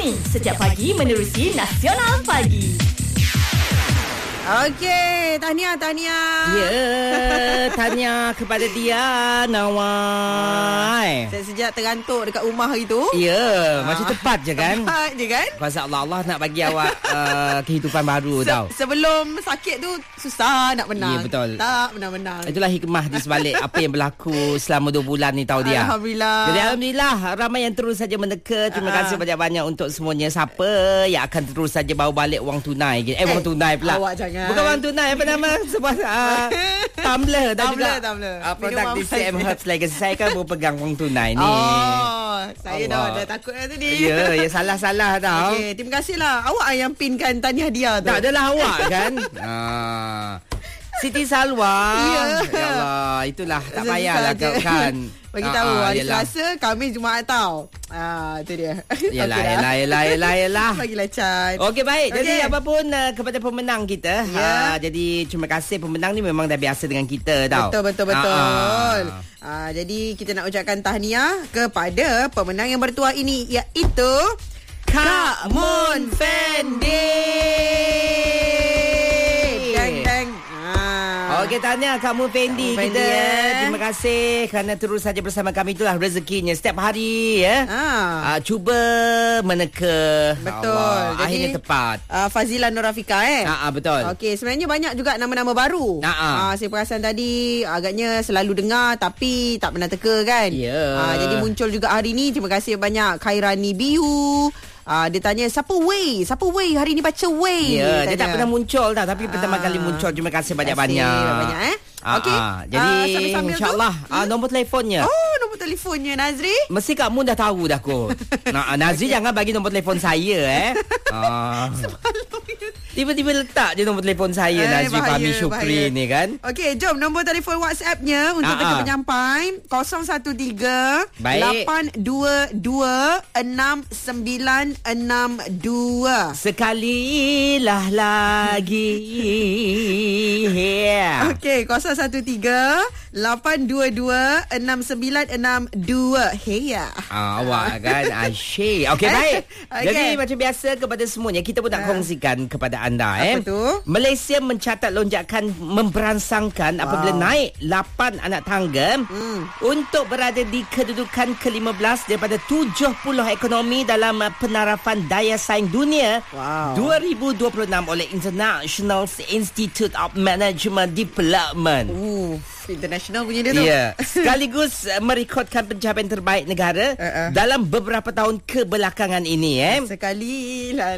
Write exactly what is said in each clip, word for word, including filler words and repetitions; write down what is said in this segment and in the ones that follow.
kami setiap pagi menerusi Nasional Pagi. Okey, tahniah, tahniah. Ya, tahniah kepada dia, Nawai. Saya sejak terantuk dekat rumah hari tu. Ya, macam tepat je kan? Tepat je kan? Pasal Allah Allah nak bagi awak uh, kehidupan baru Se- tau. Sebelum sakit tu susah nak menang. Ya, betul. Tak menang-menang. Itulah hikmah di sebalik apa yang berlaku selama dua bulan ni tahu dia. Alhamdulillah. Jadi Alhamdulillah ramai yang terus saja mendeka. Terima Uh-uh. kasih banyak-banyak untuk semuanya. Siapa yang akan terus saja bawa balik wang tunai. Eh, eh wang tunai pula. Awak jangan. Bukan wang tunai, apa nama? Sebuah uh, tumbler dan Tumbler, juga tumbler. Uh, produk Minum D C M Herbs Legacy. Saya kan baru pegang wang tunai ni. Oh, saya dah, Allah. dah takut dah tadi. Ya, ya salah-salah tau. Okey, terima kasihlah. Awak yang pinkan tahniah dia tu. Tak adalah awak kan. Ah. Siti Salwa. Ya. Ya Allah, itulah tak Saja payahlah saja. kau kan. Bagi Ah, tahu ah, hari yelah. Selasa, Khamis, Jumaat tau. Ah, tu dia. Yelah, Okey dah. yelah, yelah, yelah, yelah. Bagilah Chan. Okey baik. Jadi Okey. apapun uh, kepada pemenang kita. Ya. Uh, jadi terima kasih pemenang ni memang dah biasa dengan kita tau. Betul, betul, betul. Ah, ah. Ah, jadi kita nak ucapkan tahniah kepada pemenang yang bertuah ini, iaitu Kak Mun Fendi. Dang, dang. Ah. Okey, tahniah kamu Fendi Kak Mun kita. Fendi, eh. Terima kasih kerana terus saja bersama kami. Itulah rezekinya setiap hari ya. Ah. Uh, cuba meneka. Betul. Allah, Jadi, akhirnya tepat. Uh, Fazila Nur Rafika eh. Ah, ah, betul. Okey, sebenarnya banyak juga nama-nama baru. Ah, ah. Ah, saya perasan tadi agaknya selalu dengar tapi tak pernah teka kan. Ya. Ah, jadi muncul juga hari ni. Terima kasih banyak Khairani Biu. Ah, dia tanya siapa Wei? Siapa Wei? Hari ni baca Wei. Ya, dia tanya. tak pernah muncul tau. Tapi pertama Ah. kali muncul. Terima kasih Terima banyak-banyak. kasih banyak eh. Ah, Okey. ah. Jadi Ah, sambil-sambil tu, insyaAllah ah, nombor telefonnya. Oh, nombor telefonnya Nazri. Mesti Kak Mun dah tahu dah kot. Nah, Nazri jangan bagi nombor telefon saya eh. Ah. Tiba-tiba letak je nombor telefon saya Eh, Nazri bahaya, Fahmi Syukri bahaya. ni kan. Okey, jom nombor telefon WhatsApp-nya untuk Ah, teka ah. penyampai kosong satu tiga Baik. lapan dua dua enam sembilan enam dua. Sekalilah lagi. Yeah. Okey, kosong satu tiga lapan dua dua enam sembilan enam dua. Heya. Ah, awak kan asyik. Okey baik. Okey. Jadi macam biasa kepada semuanya kita pun nak Ah. kongsikan kepada anda Apa eh. tu? Malaysia mencatat lonjakan memberangsangkan wow. apabila naik lapan anak tangga Hmm. untuk berada di kedudukan ke lima belas daripada tujuh puluh ekonomi dalam uh, penarafan daya saing dunia Wow. dua ribu dua puluh enam oleh International Institute of Management Development. Uh, international punya dia tu. Ya, sekaligus uh, merekodkan pencapaian terbaik negara Uh-uh. dalam beberapa tahun kebelakangan ini eh. Sekali lah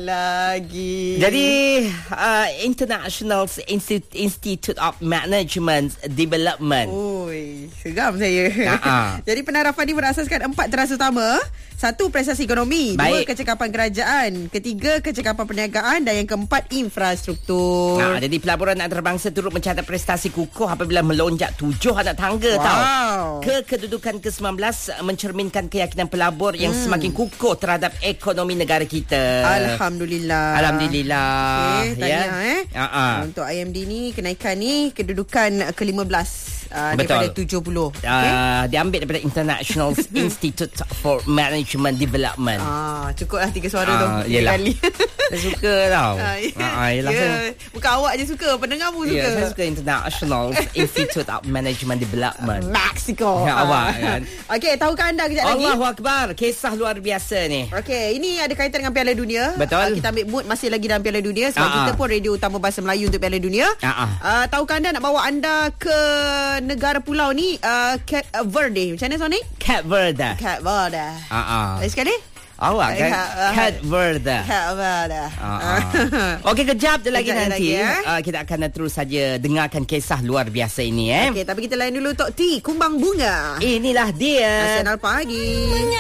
lagi. Jadi uh, International Institute, Institute of Management Development. Oi, seram saya. Ha-ha. Jadi penarafan ini berasaskan empat teras utama. Satu, prestasi ekonomi. Dua, Baik. kecekapan kerajaan. Ketiga, kecekapan perniagaan. Dan yang keempat, infrastruktur. Nah, jadi pelaburan antarabangsa turut mencatat prestasi kukuh apabila melonjak tujuh anak tangga Wow. tau. Ke kedudukan ke sembilan belas mencerminkan keyakinan pelabur yang Hmm. semakin kukuh terhadap ekonomi negara kita. Alhamdulillah. Alhamdulillah. Okey, tahniah eh. Ha-ha. Untuk I M D ni, kenaikan ni kedudukan ke lima belas. Uh, Betul. daripada tujuh puluh. Okay? Uh, diambil daripada International Institute for Management Development. Ah, cukup lah tiga suara Ah, tu. Tiga yelah. kali. Saya suka tau. Ah, ya. Ah, ah, yelah, Ya. saya- Bukan awak je suka, pendengar pun Ya, suka. saya suka International Institute of Management Development. Mexico. Ya, awak kan. Okey, tahukah anda kejap lagi? Allahu Akbar. Kisah luar biasa ni. Okey, ini ada kaitan dengan Piala Dunia. Betul. Uh, kita ambil mood masih lagi dalam Piala Dunia sebab Ah, kita ah. pun radio utama bahasa Melayu untuk Piala Dunia. Ah, ah. Uh, tahukah anda nak bawa anda ke negara pulau ni uh, Cape Verde. Macam mana Sonic? Cape Verde. Cape Verde. Ah, ah. Lagi sekali? Awak kan? Cape, ah. Cape Verde. Cape Verde. Ah, ah. Okey, kejap je lagi Kejap je nanti. lagi, eh. uh, kita akan terus saja dengarkan kisah luar biasa ini eh. Okey, tapi kita lain dulu Tok T, Kumbang Bunga. Inilah dia. Nasional Pagi.